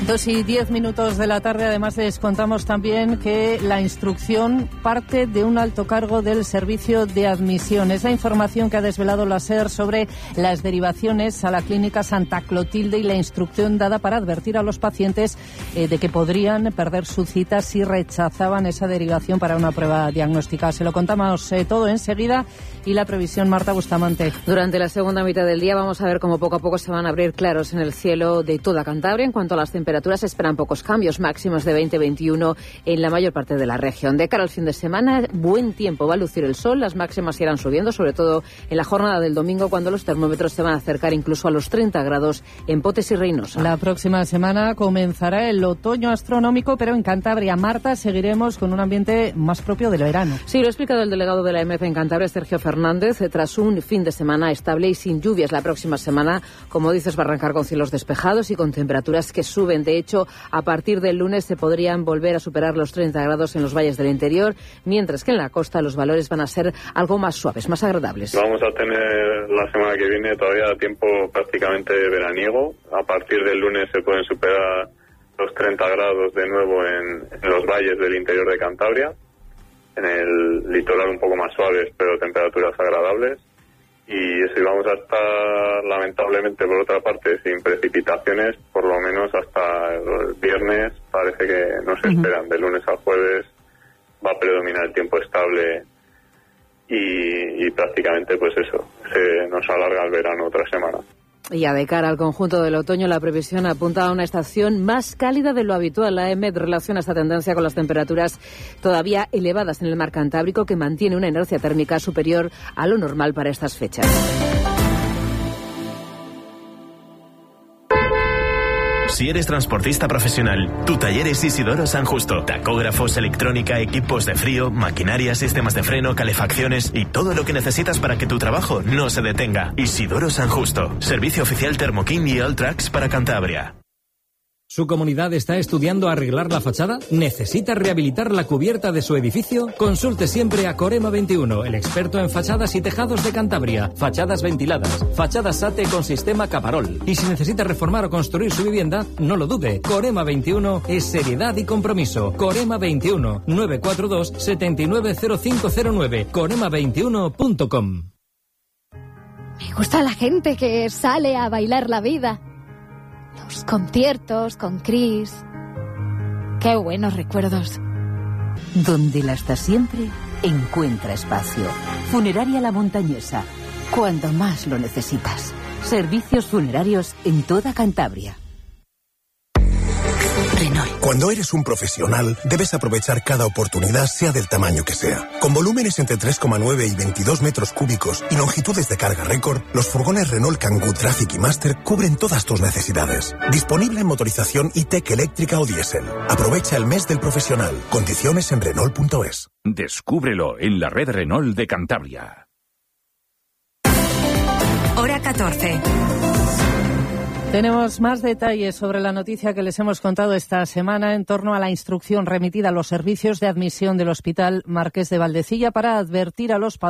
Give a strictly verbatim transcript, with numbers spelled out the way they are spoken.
Dos y diez minutos de la tarde. Además, les contamos también que la instrucción parte de un alto cargo del Servicio de Admisión. Es la información que ha desvelado la SER sobre las derivaciones a la Clínica Santa Clotilde y la instrucción dada para advertir a los pacientes eh, de que podrían perder su cita si rechazaban esa derivación para una prueba diagnóstica. Se lo contamos eh, todo enseguida. Y la previsión, Marta Bustamante. Durante la segunda mitad del día vamos a ver cómo poco a poco se van a abrir claros en el cielo de toda Cantabria. En cuanto a las temperaturas, se esperan pocos cambios, máximos de veinte a veintiuno en la mayor parte de la región. De cara al fin de semana, buen tiempo, va a lucir el sol, las máximas irán subiendo, sobre todo en la jornada del domingo, cuando los termómetros se van a acercar incluso a los treinta grados en Potes y Reynosa. La próxima semana comenzará el otoño astronómico, pero en Cantabria, Marta, seguiremos con un ambiente más propio del verano. Sí, lo ha explicado el delegado de la E M F en Cantabria, Sergio Fernández. Hernández, tras un fin de semana estable y sin lluvias. La próxima semana, como dices, va a arrancar con cielos despejados y con temperaturas que suben. De hecho, a partir del lunes se podrían volver a superar los treinta grados en los valles del interior, mientras que en la costa los valores van a ser algo más suaves, más agradables. Vamos a tener la semana que viene todavía tiempo prácticamente veraniego. A partir del lunes se pueden superar los treinta grados de nuevo en, en los valles del interior de Cantabria. En el litoral un poco más suaves, pero temperaturas agradables. Y eso, íbamos a estar, lamentablemente, por otra parte, sin precipitaciones, por lo menos hasta el viernes. Parece que no se esperan. Uh-huh. De lunes a jueves va a predominar el tiempo estable y, y prácticamente, pues eso, se nos alarga el verano otra semana. Ya de cara al conjunto del otoño, la previsión apunta a una estación más cálida de lo habitual. La E M E D relaciona esta tendencia con las temperaturas todavía elevadas en el mar Cantábrico, que mantiene una inercia térmica superior a lo normal para estas fechas. Si eres transportista profesional, tu taller es Isidoro San Justo. Tacógrafos, electrónica, equipos de frío, maquinaria, sistemas de freno, calefacciones y todo lo que necesitas para que tu trabajo no se detenga. Isidoro San Justo. Servicio oficial Thermoking y Alltrax para Cantabria. ¿Su comunidad está estudiando arreglar la fachada? ¿Necesita rehabilitar la cubierta de su edificio? Consulte siempre a Corema veintiuno, el experto en fachadas y tejados de Cantabria. Fachadas ventiladas, fachadas SATE con sistema Caparol. Y si necesita reformar o construir su vivienda, no lo dude. Corema veintiuno es seriedad y compromiso. Corema veintiuno, nueve cuatro dos, siete nueve cero cinco cero nueve. corema veintiuno punto com. Me gusta la gente que sale a bailar la vida. Los conciertos con Chris. Qué buenos recuerdos. Donde la está siempre, encuentra espacio. Funeraria La Montañesa. Cuando más lo necesitas. Servicios funerarios en toda Cantabria. Renault. Cuando eres un profesional, debes aprovechar cada oportunidad, sea del tamaño que sea. Con volúmenes entre tres coma nueve y veintidós metros cúbicos y longitudes de carga récord, los furgones Renault Kangoo Traffic y Master cubren todas tus necesidades. Disponible en motorización E-Tech eléctrica o diésel. Aprovecha el mes del profesional. Condiciones en Renault punto es. Descúbrelo en la red Renault de Cantabria. Hora catorce. Tenemos más detalles sobre la noticia que les hemos contado esta semana en torno a la instrucción remitida a los servicios de admisión del Hospital Marqués de Valdecilla para advertir a los pacientes